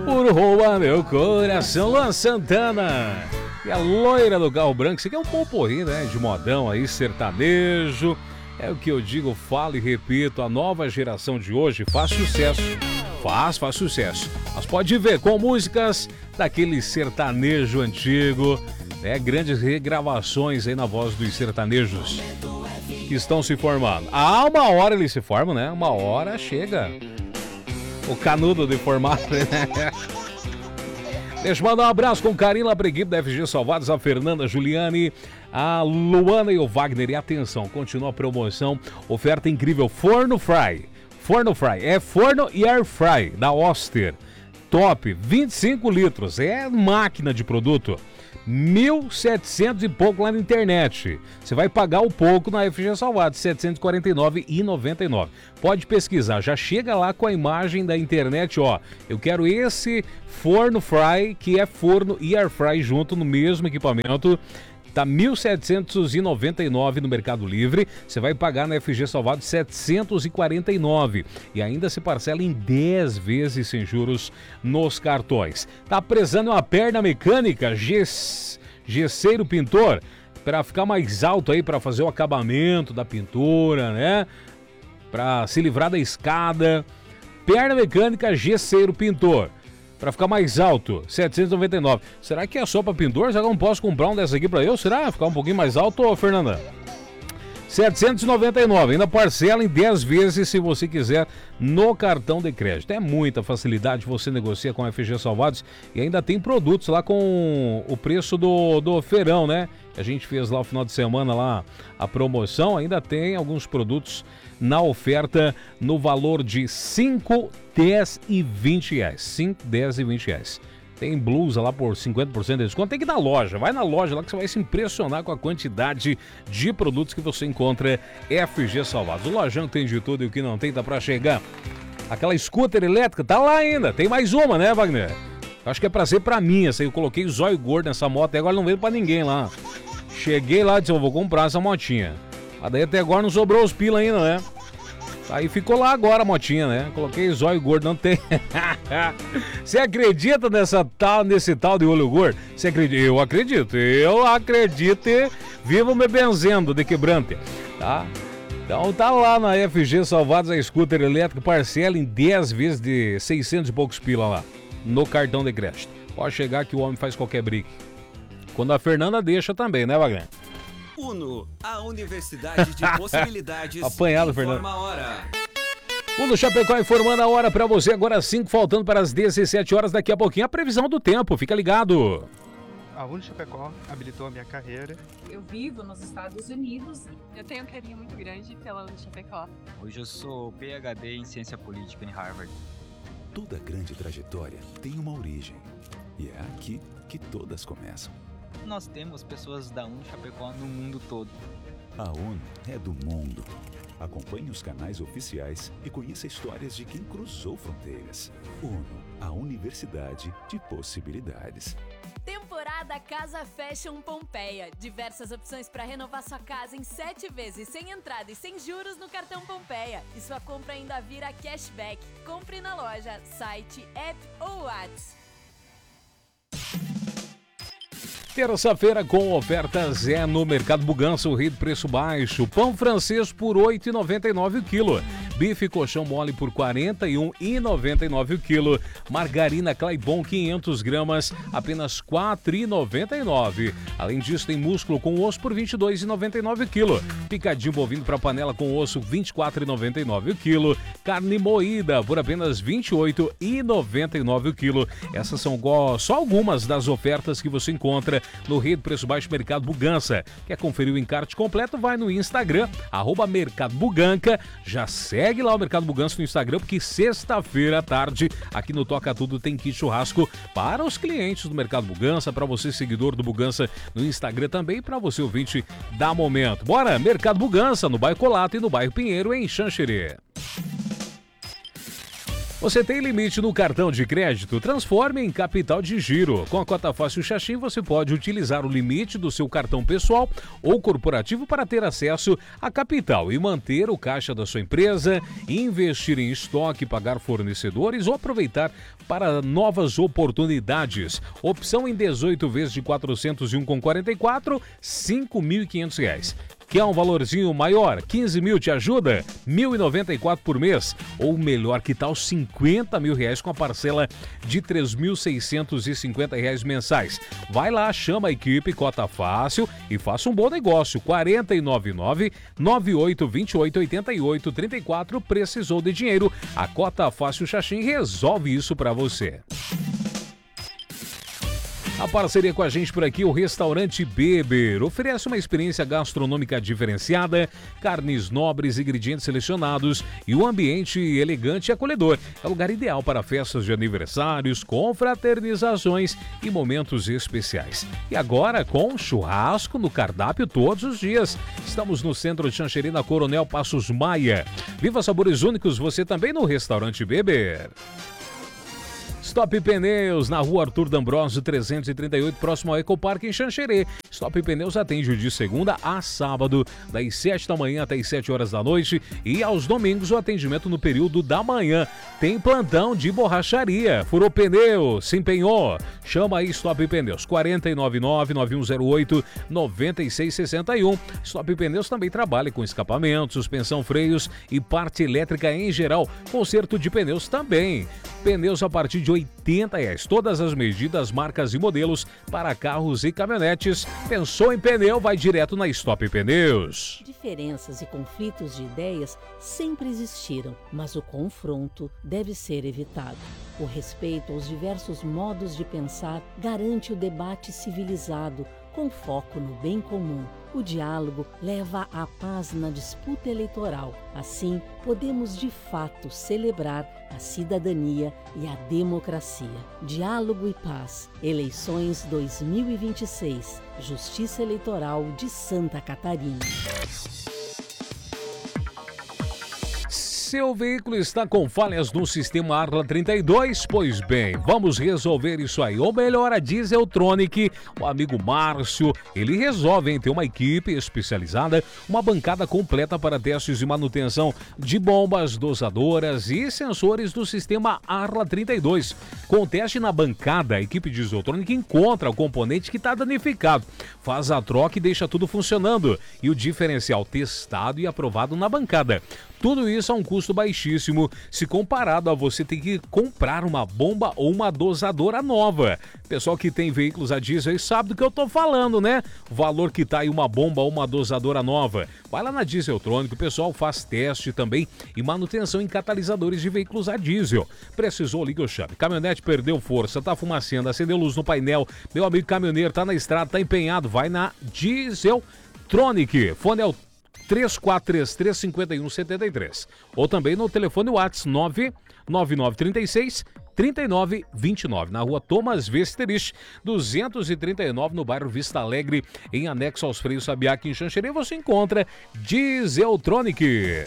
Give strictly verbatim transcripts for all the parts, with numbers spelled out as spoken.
por roubar meu coração. Luan Santana e a loira do carro branco. Isso aqui é um pomporri, né? De modão aí, sertanejo. É o que eu digo, falo e repito. A nova geração de hoje faz sucesso. Faz, faz sucesso. Mas pode ver, com músicas daquele sertanejo antigo, né? Grandes regravações aí na voz dos sertanejos que estão se formando. Ah, uma hora eles se formam, né? Uma hora chega o canudo de formato, né? Deixa eu mandar um abraço com carinho lá para a equipe da F G Salvados, a Fernanda, a Juliane, a Luana e o Wagner. E atenção, continua a promoção, oferta incrível, Forno Fry. Forno Fry, é forno e air fry da Oster. Top, vinte e cinco litros, é máquina de produto. mil e setecentos e pouco lá na internet. Você vai pagar o pouco na F G Salvados, setecentos e quarenta e nove reais e noventa e nove centavos. Pode pesquisar, já chega lá com a imagem da internet, ó. Eu quero esse forno fry, que é forno e air fry junto no mesmo equipamento. Tá mil setecentos e noventa e nove reais no Mercado Livre. Você vai pagar na F G Salvados setecentos e quarenta e nove reais. E ainda se parcela em dez vezes sem juros nos cartões. Tá precisando uma perna mecânica? Gess... Gesseiro Pintor? Para ficar mais alto aí, para fazer o acabamento da pintura, né? Para se livrar da escada. Perna mecânica Gesseiro Pintor. Para ficar mais alto, setecentos e noventa e nove. Será que é só para pintor? Será que eu não posso comprar um dessa aqui para eu? Será? Ficar um pouquinho mais alto, ô, Fernanda? setecentos e noventa e nove. Ainda parcela em dez vezes se você quiser no cartão de crédito. É muita facilidade, você negocia com a F G Salvados e ainda tem produtos lá com o preço do, do feirão, né? A gente fez lá o final de semana lá a promoção. Ainda tem alguns produtos na oferta no valor de cinco, dez e vinte reais. cinco, dez e vinte reais. Tem blusa lá por cinquenta por cento de desconto. Tem que ir na loja. Vai na loja lá que você vai se impressionar com a quantidade de produtos que você encontra F G Salvados. O lojão tem de tudo e o que não tem tá pra chegar. Aquela scooter elétrica tá lá ainda. Tem mais uma, né, Wagner? Acho que é pra ser pra mim essa. Eu coloquei zóio gordo nessa moto e agora não veio pra ninguém lá. Cheguei lá e disse, eu vou comprar essa motinha. Mas daí até agora não sobrou os pila ainda, né? Aí ficou lá agora a motinha, né? Coloquei zóio gordo, não tem. Você acredita nessa tal, nesse tal de olho gordo? Você acredita? Eu acredito. Eu acredito e vivo me benzendo de quebrante, tá? Então tá lá na F G Salvados a scooter elétrica, parcela em dez vezes de seiscentos e poucos pila lá, no cartão de crédito. Pode chegar que o homem faz qualquer brique. Quando a Fernanda deixa também, né, Wagner? Uno, a Universidade de Possibilidades. Apanhado, Fernando. Informa a hora. Uno Chapecó informando a hora para você agora, cinco, faltando para as dezessete horas, daqui a pouquinho a previsão do tempo, fica ligado. A Uno Chapecó habilitou a minha carreira. Eu vivo nos Estados Unidos. Eu tenho um carinho muito grande pela Uno Chapecó. Hoje eu sou P H D em Ciência Política em Harvard. Toda grande trajetória tem uma origem. E é aqui que todas começam. Nós temos pessoas da Uno Chapecó no mundo todo. A Uno é do mundo. Acompanhe os canais oficiais e conheça histórias de quem cruzou fronteiras. Uno, a Universidade de Possibilidades. Temporada Casa Fashion Pompeia. Diversas opções para renovar sua casa em sete vezes, sem entrada e sem juros no cartão Pompeia. E sua compra ainda vira cashback. Compre na loja, site, app ou WhatsApp. Terça-feira com ofertas é no Mercado Bugança, o rei do preço baixo. Pão francês por oito reais e noventa e nove centavos o quilo. Bife colchão mole por quarenta e um reais e noventa e nove centavos o quilo. Margarina Claibon quinhentas gramas, apenas quatro reais e noventa e nove centavos. Além disso, tem músculo com osso por vinte e dois reais e noventa e nove centavos o quilo. Picadinho bovino para panela com osso, vinte e quatro reais e noventa e nove centavos o quilo. Carne moída por apenas vinte e oito reais e noventa e nove centavos o quilo. Essas são só algumas das ofertas que você encontra no Rei do Preço Baixo Mercado Bugança. Quer conferir o encarte completo? Vai no Instagram, arroba Mercado Buganca. Já segue lá o Mercado Bugança no Instagram, porque sexta-feira à tarde, aqui no Toca Tudo, tem kit churrasco para os clientes do Mercado Bugança, para você, seguidor do Bugança, no Instagram também, e para você, ouvinte da Momento. Bora! Mercado Bugança, no bairro Colato e no bairro Pinheiro, em Xanxerê. Você tem limite no cartão de crédito? Transforme em capital de giro. Com a Cota Fácil Xaxim, você pode utilizar o limite do seu cartão pessoal ou corporativo para ter acesso a capital e manter o caixa da sua empresa, investir em estoque, pagar fornecedores ou aproveitar para novas oportunidades. Opção em dezoito vezes de quatrocentos e um vírgula quarenta e quatro, cinco mil e quinhentos reais. Quer um valorzinho maior? quinze mil te ajuda? mil e noventa e quatro por mês. Ou melhor, que tal cinquenta mil reais com a parcela de três mil seiscentos e cinquenta reais mensais? Vai lá, chama a equipe Cota Fácil e faça um bom negócio. quatro nove nove, nove oito dois oito, oito oito três quatro. Precisou de dinheiro? A Cota Fácil Xaxim resolve isso para você. A parceria com a gente por aqui, o Restaurante Beber, oferece uma experiência gastronômica diferenciada, carnes nobres, ingredientes selecionados e um ambiente elegante e acolhedor. É o lugar ideal para festas de aniversários, confraternizações e momentos especiais. E agora com churrasco no cardápio todos os dias. Estamos no centro de Xanxerê, na Coronel Passos Maia. Viva sabores únicos você também no Restaurante Beber. Stop Pneus, na rua Arthur D'Ambrosio, trezentos e trinta e oito, próximo ao Ecoparque em Xanxerê. Stop Pneus atende de segunda a sábado, das sete da manhã até as sete horas da noite, e aos domingos o atendimento no período da manhã. Tem plantão de borracharia. Furou pneu, se empenhou. Chama aí Stop Pneus, quatro nove nove, nove um zero oito, nove seis seis um. Stop Pneus também trabalha com escapamento, suspensão, freios e parte elétrica em geral. Conserto de pneus também. Pneus a partir de oitenta reais. Todas as medidas, marcas e modelos para carros e caminhonetes. Pensou em pneu? Vai direto na Stop Pneus. Diferenças e conflitos de ideias sempre existiram, mas o confronto deve ser evitado. O respeito aos diversos modos de pensar garante o debate civilizado, com foco no bem comum. O diálogo leva à paz na disputa eleitoral. Assim, podemos de fato celebrar a cidadania e a democracia. Diálogo e paz. Eleições dois mil e vinte e seis. Justiça Eleitoral de Santa Catarina. Seu veículo está com falhas no sistema Arla trinta e dois? Pois bem, vamos resolver isso aí. Ou melhor, a Dieseltronic, o amigo Márcio, ele resolve, hein? Tem uma equipe especializada, uma bancada completa para testes e manutenção de bombas, dosadoras e sensores do sistema Arla trinta e dois. Com o teste na bancada, a equipe Dieseltronic encontra o componente que está danificado, faz a troca e deixa tudo funcionando. E o diferencial testado e aprovado na bancada. Tudo isso a um custo baixíssimo, se comparado a você ter que comprar uma bomba ou uma dosadora nova. Pessoal que tem veículos a diesel sabe do que eu tô falando, né? O valor que tá aí uma bomba ou uma dosadora nova. Vai lá na Dieseltronic, o pessoal faz teste também e manutenção em catalisadores de veículos a diesel. Precisou, liga o chame. Caminhonete perdeu força, tá fumaciando, acendeu luz no painel. Meu amigo caminhoneiro tá na estrada, tá empenhado, vai na Dieseltronic. Fone é o três quatro três três, cinco um sete três. Ou também no telefone WhatsApp nove nove nove três seis, três nove dois nove, na rua Thomas Westerich, duzentos e trinta e nove, no bairro Vista Alegre, em anexo aos Freios Sabiá, aqui em Xanxerê, você encontra Dieseltronic.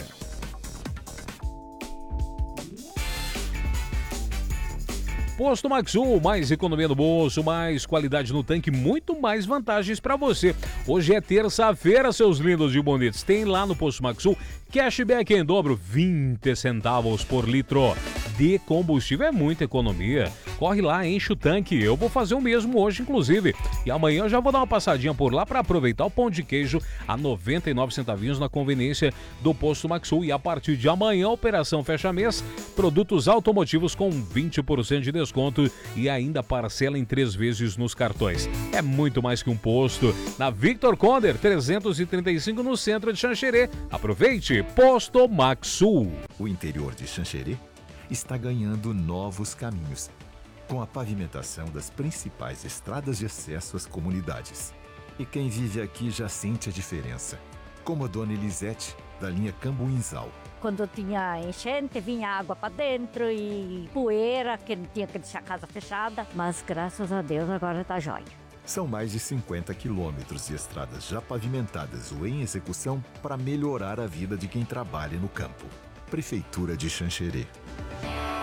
Posto Maxul, mais economia no bolso, mais qualidade no tanque, muito mais vantagens para você. Hoje é terça-feira, seus lindos e bonitos. Tem lá no Posto Maxul cashback em dobro, vinte centavos por litro de combustível. É muita economia. Corre lá, enche o tanque. Eu vou fazer o mesmo hoje, inclusive. E amanhã eu já vou dar uma passadinha por lá para aproveitar o pão de queijo a noventa e nove centavinhos na conveniência do Posto Maxul. E a partir de amanhã, operação fecha mês, produtos automotivos com vinte por cento de desconto e ainda parcela em três vezes nos cartões. É muito mais que um posto. Na Victor Conder, trezentos e trinta e cinco, no centro de Xanxerê. Aproveite, Posto Maxul. O interior de Xanxerê está ganhando novos caminhos, com a pavimentação das principais estradas de acesso às comunidades. E quem vive aqui já sente a diferença, como a dona Elisete, da linha Cambuinzal. Quando tinha enchente, vinha água para dentro e poeira, que não tinha que deixar a casa fechada. Mas graças a Deus agora está jóia. São mais de cinquenta quilômetros de estradas já pavimentadas ou em execução para melhorar a vida de quem trabalha no campo. Prefeitura de Xanxerê.